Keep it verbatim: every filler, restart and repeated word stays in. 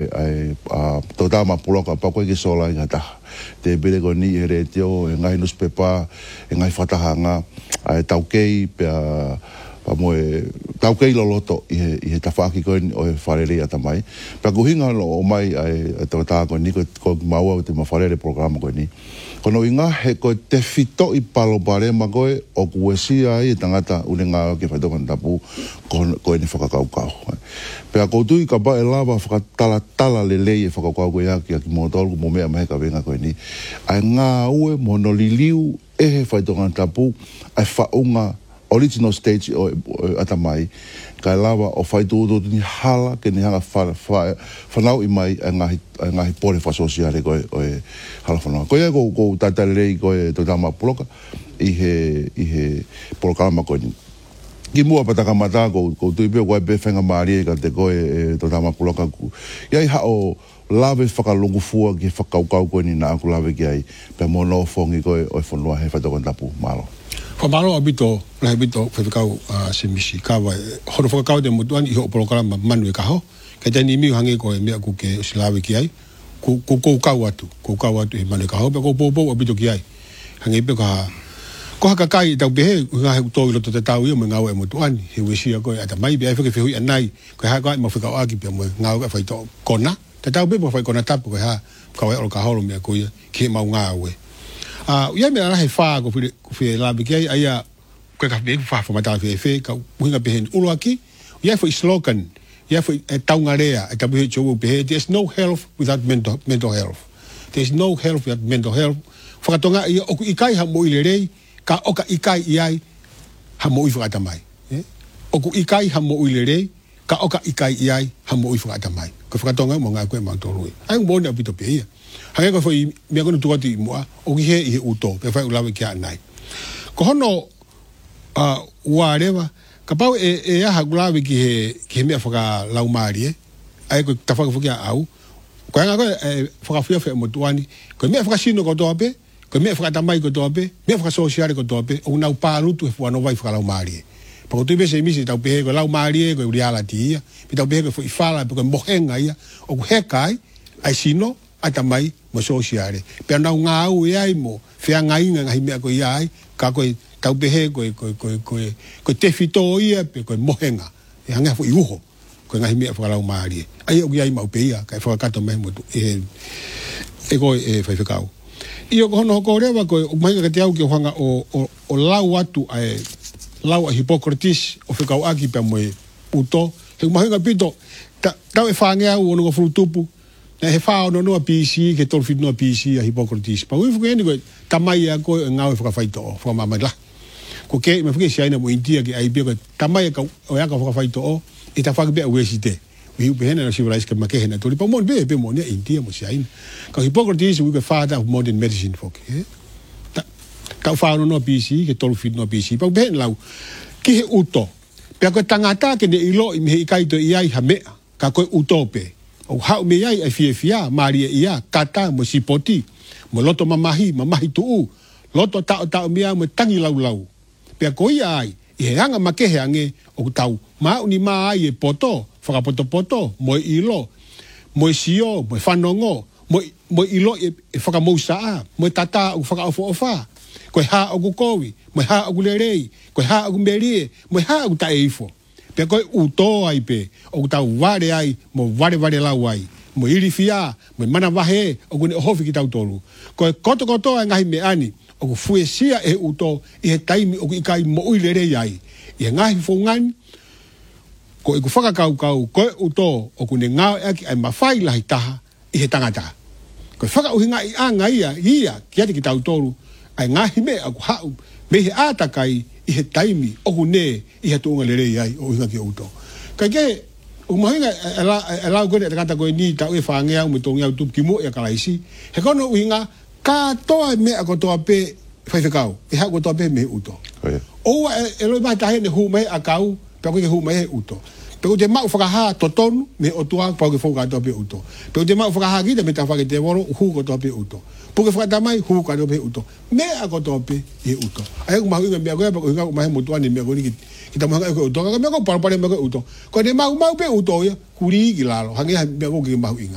ai a tota ma puloka pa ko ki sola ngata te bele ko ni ere tio ngai newspaper ngai fatahanga ai taukei pe pa mo taukei loloto i i ta faki ko o farele ata mai pa ko hinga lo mai ai tota ko ni ko mau te ma farele programa ko ni kono inga he ko te fito i palo pare ma ko o kuesia i tangata unenga ke fa to tapu ko ko ni fakakau kau pe ko tu ka ba elava fa tala tala le le fa ko ko ya ki mo tol mo me ma ka venga ko ni ai nga ue monoliliu e fa to tapu ai fa unga original stage o atamai ka lava o fai tu tu ni hala ke ni hanga fa fa fa nau i mai nga nga pore fa sociale ko o hala fa no ko ya ko ko tata le ko to tama ploka i he i he programa ko ni ki mua pataka mata ko ko tu be ko be fenga mari ka te ko to tama ploka ku ya ha o lave fa ka longu fu ki fa ka ka ko ni na ku lave ki ai pe mo no fongi ko o fo no he fa to tapu malo Famalo abito la abito fekau se misi kawa horo fekau de mutuan i ho programa manu ka ho ke tani mi hange ko me ku ke slawe ki ai ku ku ko ka watu ku ka watu e manu ka ho pe ko po po abito ki ai hange pe ka ko ka kai ta be nga he to lo to te tau i mo nga we mutuan he we sia ko ata mai be ai fe fe hui anai ko ha ka mo fekau aki pe mo nga ka fa to kona te tau be mo fa kona tapu ko ha ka we o ka ho lo me ko ki mau nga we ah ia me la he fa ko fi fi la biki ai ia ko ka be fa fa mata fi fe ka winga be ulo aki ia foi slogan ia foi taungarea ka be cho be there's no health without mental mental health there's no health without mental health fa tonga ia o ikai ha mo ile rei ka o ka ikai ia ha mo i fa tamai eh o ku ikai ha mo ile rei ka o ka ikai ia ha mo i fa tamai ko fa tonga mo nga ko ma to roi ai mo na bito pe ia hange ko foi me ko tu ati mo o ki he i uto pe fa ulawe ki anai ko hono a whatever ka pau e e ha ulawe ki he ki me fa ka laumari ai ko ta fa ko ki au ko nga ko fa ka fia fe mo tuani ko me fa sino ko tope ko me fa ta mai ko tope me fa social ko tope o na paru tu fa no vai fa laumari pa tu be se mi se ta pe ko laumari ko reality pe ta be ko foi fala pe ko mohenga ia o he kai ai sino ata mai mo sociale pe na nga u ai mo fe nga inga nga hime ko ai ka ko tau behe ko ko ko ko ko te fito ia pe ko mohenga e nga fo iuho ko nga hime fa la mari ai o ai mau pe ia ka fa ka to me mo e e ko e fa fa ka io ko no ko reva ko mai ka te au ki hanga o o lau atu ai lau a Hippocrates o fa ka aki pe mo uto he mohenga pito ta ta e fa nga u no frutupu na he fa no no P C ke tol fit no P C a Hippocrates pa ui fuke ni ko tamai a ko nga fa fa to fa ma la ko ke me fuke sia ina mo india ke ai be ko tamai ka o ya ka fa fa to e ta fa be university we be na civilized ke ma ke na to pa mo be be mo ni india mo sia ina ka Hippocrates we ke father of modern medicine fuke ta ka fa no P C ke tol fit no P C pa be lau ki he uto pe ko tangata ke ni ilo i me kai to ia ha me ka ko utope o hau me ai ai fie fia maria ia kata mo sipoti mo loto mamahi mamahi tu loto ta ta mia mo tangi lau lau pe ko ia ai e hanga make hange o tau ma uni ma ai e poto faka poto poto mo ilo mo sio mo fanongo mo mo ilo e faka mo sa mo tata o faka ofo ofa ko ha o kowi mo ha o lerei ko ha o mberie mo ha o taifo pe ko uto ai pe o ta ware ai mo ware ware la wai mo iri fia mo mana wahe o gune hofi ki tau tolu ko koto koto ngai me ani o fue sia e uto e taimi o kai mo ile re ai e ngai fongan ko e faka kau kau ko uto o gune nga ai ma fai la ita e tangata ko faka o ngai anga ia ia ki ati ki tau tolu ai ngai me o ha me he ata kai i he taimi o hune i he tuunga lerei ai o inga ki auto. Ka ke, o mahinga e lau kore e kata koe ni tau e whaangea o me tongi au tup ki mo e kalaisi. He kono uinga, ka toa mea ko toa pe whaiwhekau, e hao ko toa pe me uto. Oua e loi mai tahe ne hu mai a kau, pe koe ke hu mai he uto. Pe te mau whakaha totonu me o tua pau ke whauka toa pe uto. Pe te mau whakaha kita me ta whake te woro, hu ko toa pe uto. Puke whakatamai, hu ka toa pe uto. Mea ko toa pe e uto. Ai ku mahu inga mea koe, pa ko inga ku mahe motuani mea koe ni kita mahu inga uto. Ka mea ko parapare mea koe uto. Ko ne mahu mau pe uto ia, kuri ki lalo. Hangi mea koe ki mahu inga.